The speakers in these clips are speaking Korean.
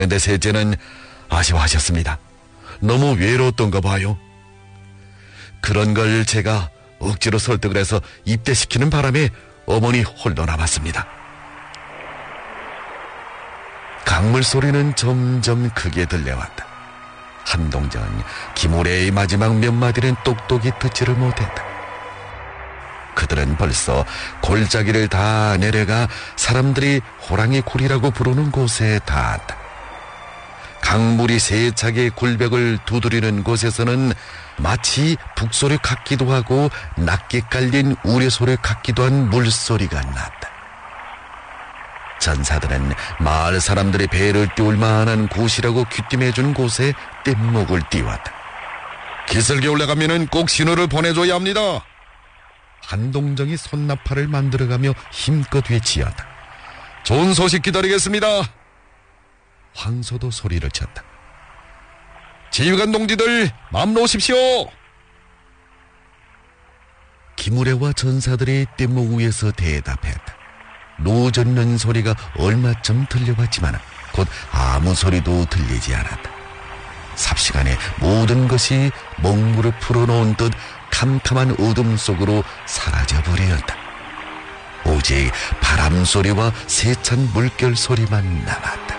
근데 셋째는 아쉬워하셨습니다. 너무 외로웠던가 봐요. 그런 걸 제가 억지로 설득을 해서 입대시키는 바람에 어머니 홀로 남았습니다. 강물 소리는 점점 크게 들려왔다. 한동정은 김우래의 마지막 몇 마디는 똑똑히 듣지를 못했다. 그들은 벌써 골짜기를 다 내려가 사람들이 호랑이 굴이라고 부르는 곳에 닿았다. 강물이 세차게 굴벽을 두드리는 곳에서는 마치 북소리 같기도 하고 낮게 깔린 우레소리 같기도 한 물소리가 났다. 전사들은 마을 사람들의 배를 띄울 만한 곳이라고 귀띔해준 곳에 뗏목을 띄웠다. 기슭에 올라가면은 꼭 신호를 보내줘야 합니다. 한동정이 손나팔을 만들어가며 힘껏 외치었다. 좋은 소식 기다리겠습니다. 황소도 소리를 쳤다. 지휘관 동지들 마음 놓으십시오. 김우래와 전사들이 뗏목 위에서 대답했다. 노젓는 소리가 얼마쯤 들려왔지만 곧 아무 소리도 들리지 않았다. 삽시간에 모든 것이 먹물을 풀어놓은 듯 캄캄한 어둠 속으로 사라져버렸다. 오직 바람 소리와 세찬 물결 소리만 남았다.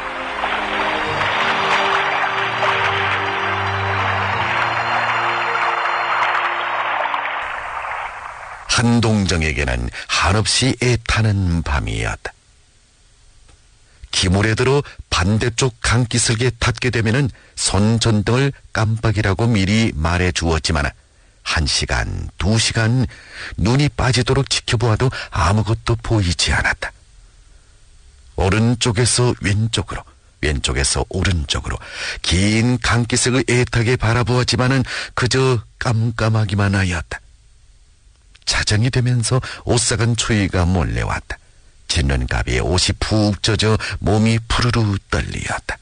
한동정에게는 한없이 애타는 밤이었다. 기물에 들어 반대쪽 강기슭에 닿게 되면은 손전등을 깜빡이라고 미리 말해 주었지만 1시간, 2시간 눈이 빠지도록 지켜보아도 아무것도 보이지 않았다. 오른쪽에서 왼쪽으로, 왼쪽에서 오른쪽으로 긴 강기슭을 애타게 바라보았지만은 그저 깜깜하기만 하였다. 자정이 되면서 오싹한 추위가 몰려왔다. 짖는 가비에 옷이 푹 젖어 몸이 푸르르 떨리었다.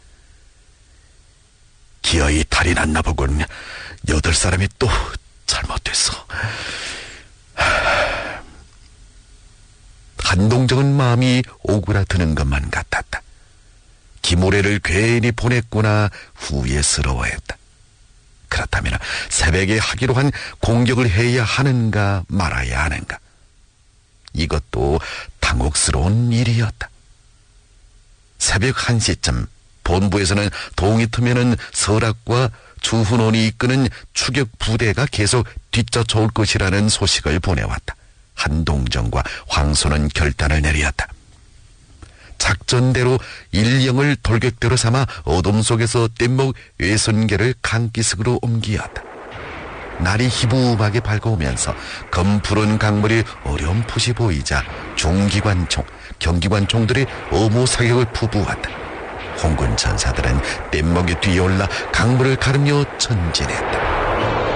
기어이 탈이 났나 보군. 8사람이 또 잘못됐어. 한동정은 마음이 오그라드는 것만 같았다. 김우래를 괜히 보냈구나 후회스러워했다. 그렇다면 새벽에 하기로 한 공격을 해야 하는가 말아야 하는가. 이것도 당혹스러운 일이었다. 새벽 1시쯤 본부에서는 동이 트면은 설악과 주훈원이 이끄는 추격 부대가 계속 뒤쫓아올 것이라는 소식을 보내왔다. 한동정과 황소는 결단을 내렸다. 작전대로 일령을 돌격대로 삼아 어둠 속에서 뗏목 외선계를 강기슭으로 옮기었다. 날이 희부하게 밝아오면서 검푸른 강물이 어렴풋이 보이자 중기관총, 경기관총들이 어무 사격을 부부었다. 홍군 전사들은 뗏목에 뛰어올라 강물을 가르며 전진했다.